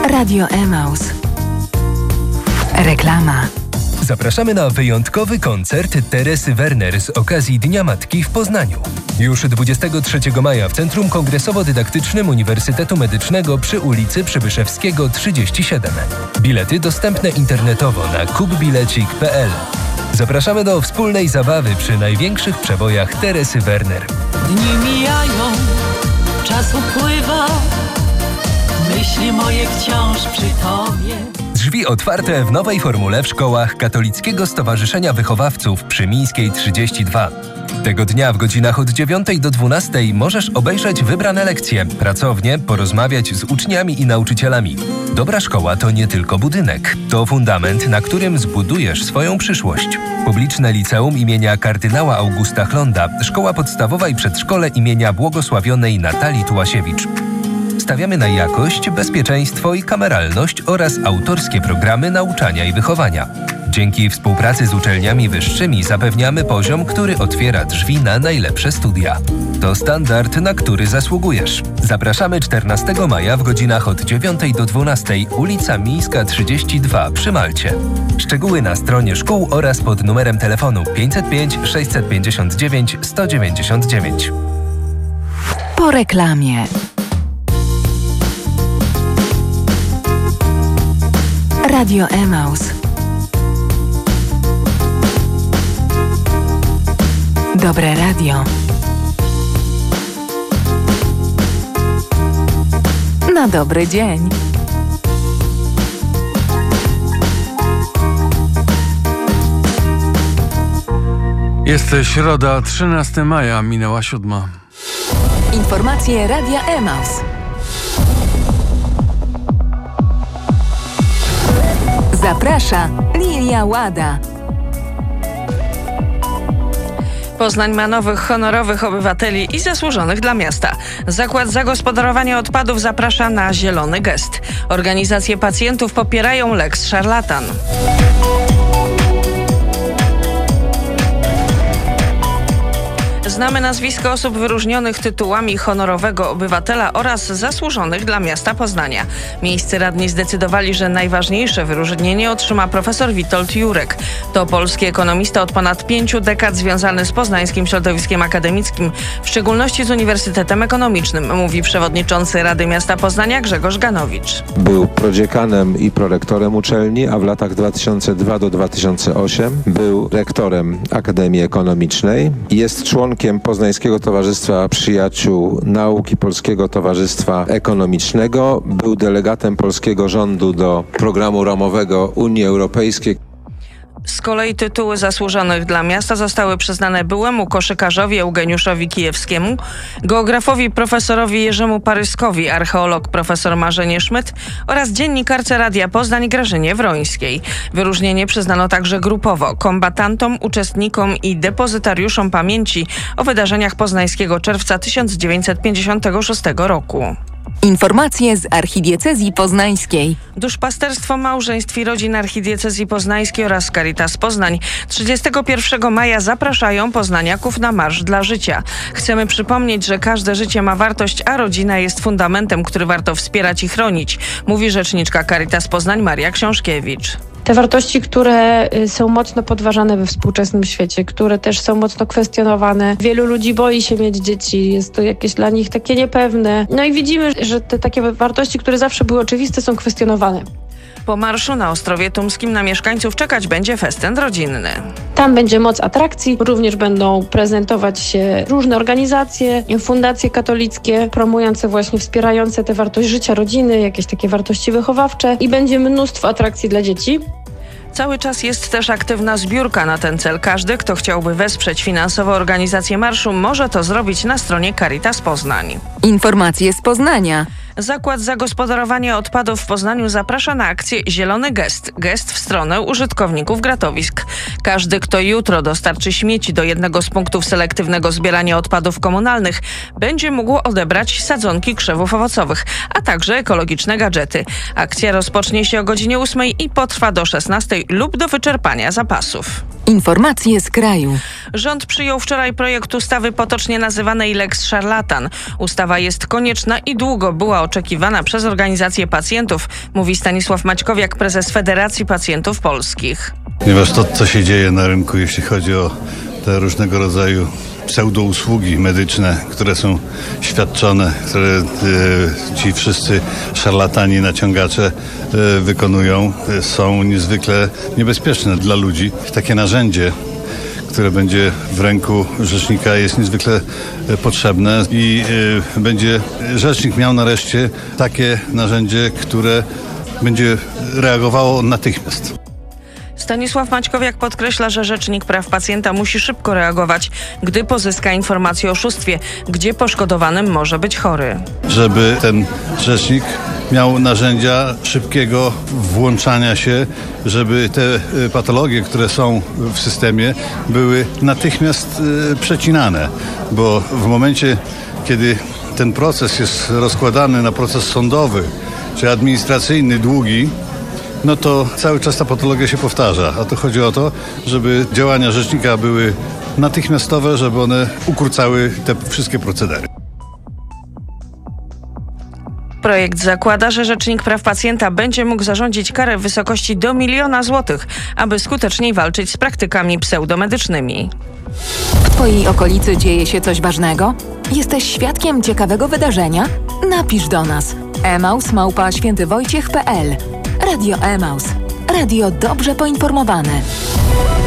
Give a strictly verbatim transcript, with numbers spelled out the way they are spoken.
Radio Emaus. Reklama. Zapraszamy na wyjątkowy koncert Teresy Werner z okazji Dnia Matki w Poznaniu. Już dwudziestego trzeciego maja w Centrum Kongresowo-Dydaktycznym Uniwersytetu Medycznego przy ulicy Przybyszewskiego trzydzieści siedem. Bilety dostępne internetowo na kupbilecik kropka p l. Zapraszamy do wspólnej zabawy przy największych przebojach Teresy Werner. Dni mijają, czas upływa, myśli moje wciąż przy Tobie. Drzwi otwarte w nowej formule w szkołach Katolickiego Stowarzyszenia Wychowawców przy Mińskiej trzydzieści dwa. Tego dnia w godzinach od dziewiątej do dwunastej możesz obejrzeć wybrane lekcje, pracownie, porozmawiać z uczniami i nauczycielami. Dobra szkoła to nie tylko budynek, to fundament, na którym zbudujesz swoją przyszłość. Publiczne liceum imienia kardynała Augusta Chlonda, szkoła podstawowa i przedszkole imienia błogosławionej Natalii Tułasiewicz. Stawiamy na jakość, bezpieczeństwo i kameralność oraz autorskie programy nauczania i wychowania. Dzięki współpracy z uczelniami wyższymi zapewniamy poziom, który otwiera drzwi na najlepsze studia. To standard, na który zasługujesz. Zapraszamy czternastego maja w godzinach od dziewiątej do dwunastej, ulica Mińska trzydzieści dwa przy Malcie. Szczegóły na stronie szkół oraz pod numerem telefonu pięćset pięć sześćset pięćdziesiąt dziewięć sto dziewięćdziesiąt dziewięć. Po reklamie. Radio Emaus. Dobre radio. Na dobry dzień. Jest środa, trzynastego maja, minęła siódma. Informacje Radia Emaus. Zaprasza Lilia Łada. Poznań ma nowych honorowych obywateli i zasłużonych dla miasta. Zakład Zagospodarowania Odpadów zaprasza na zielony gest. Organizacje pacjentów popierają lex szarlatan. Znamy nazwiska osób wyróżnionych tytułami honorowego obywatela oraz zasłużonych dla miasta Poznania. Miejscy radni zdecydowali, że najważniejsze wyróżnienie otrzyma profesor Witold Jurek. To polski ekonomista od ponad pięciu dekad związany z poznańskim środowiskiem akademickim, w szczególności z Uniwersytetem Ekonomicznym, mówi przewodniczący Rady Miasta Poznania Grzegorz Ganowicz. Był prodziekanem i prorektorem uczelni, a w latach dwa tysiące drugi do dwa tysiące ósmego był rektorem Akademii Ekonomicznej. Jest członkiem Poznańskiego Towarzystwa Przyjaciół Nauk i Polskiego Towarzystwa Ekonomicznego. Był delegatem polskiego rządu do programu ramowego Unii Europejskiej. Z kolei tytuły zasłużonych dla miasta zostały przyznane byłemu koszykarzowi Eugeniuszowi Kijewskiemu, geografowi profesorowi Jerzemu Paryskowi, archeolog profesor Marzenie Szmyt oraz dziennikarce Radia Poznań Grażynie Wrońskiej. Wyróżnienie przyznano także grupowo kombatantom, uczestnikom i depozytariuszom pamięci o wydarzeniach poznańskiego czerwca tysiąc dziewięćset pięćdziesiątego szóstego roku. Informacje z Archidiecezji Poznańskiej. Duszpasterstwo Małżeństw i Rodzin Archidiecezji Poznańskiej oraz Caritas Poznań trzydziestego pierwszego maja zapraszają poznaniaków na Marsz dla Życia. Chcemy przypomnieć, że każde życie ma wartość, a rodzina jest fundamentem, który warto wspierać i chronić, mówi rzeczniczka Caritas Poznań Maria Książkiewicz. Te wartości, które są mocno podważane we współczesnym świecie, które też są mocno kwestionowane. Wielu ludzi boi się mieć dzieci, jest to jakieś dla nich takie niepewne. No i widzimy, że te takie wartości, które zawsze były oczywiste, są kwestionowane. Po marszu na Ostrowie Tumskim na mieszkańców czekać będzie festyn rodzinny. Tam będzie moc atrakcji, również będą prezentować się różne organizacje, fundacje katolickie, promujące właśnie, wspierające tę wartość życia rodziny, jakieś takie wartości wychowawcze i będzie mnóstwo atrakcji dla dzieci. Cały czas jest też aktywna zbiórka na ten cel. Każdy, kto chciałby wesprzeć finansowo organizację marszu, może to zrobić na stronie Caritas Poznań. Informacje z Poznania. Zakład Zagospodarowania Odpadów w Poznaniu zaprasza na akcję Zielony Gest. Gest w stronę użytkowników gratowisk. Każdy, kto jutro dostarczy śmieci do jednego z punktów selektywnego zbierania odpadów komunalnych, będzie mógł odebrać sadzonki krzewów owocowych, a także ekologiczne gadżety. Akcja rozpocznie się o godzinie ósmej i potrwa do szesnastej lub do wyczerpania zapasów. Informacje z kraju. Rząd przyjął wczoraj projekt ustawy potocznie nazywanej Lex Szarlatan. Ustawa jest konieczna i długo była oczekiwana przez organizacje pacjentów, mówi Stanisław Maćkowiak, prezes Federacji Pacjentów Polskich. Ponieważ to, co się dzieje na rynku, jeśli chodzi o te różnego rodzaju pseudousługi medyczne, które są świadczone, które e, ci wszyscy szarlatani, naciągacze e, wykonują, e, są niezwykle niebezpieczne dla ludzi. Takie narzędzie, które będzie w ręku rzecznika, jest niezwykle e, potrzebne i e, będzie rzecznik miał nareszcie takie narzędzie, które będzie reagowało natychmiast. Stanisław Maćkowiak podkreśla, że Rzecznik Praw Pacjenta musi szybko reagować, gdy pozyska informację o oszustwie, gdzie poszkodowanym może być chory. Żeby ten rzecznik miał narzędzia szybkiego włączania się, żeby te patologie, które są w systemie, były natychmiast przecinane, bo w momencie, kiedy ten proces jest rozkładany na proces sądowy czy administracyjny, długi, no to cały czas ta patologia się powtarza. A tu chodzi o to, żeby działania rzecznika były natychmiastowe, żeby one ukrócały te wszystkie procedery. Projekt zakłada, że Rzecznik Praw Pacjenta będzie mógł zarządzić karę w wysokości do miliona złotych, aby skuteczniej walczyć z praktykami pseudomedycznymi. W Twojej okolicy dzieje się coś ważnego? Jesteś świadkiem ciekawego wydarzenia? Napisz do nas. emaus małpa świętywojciech kropka pe el. Radio Emaus. Radio dobrze poinformowane.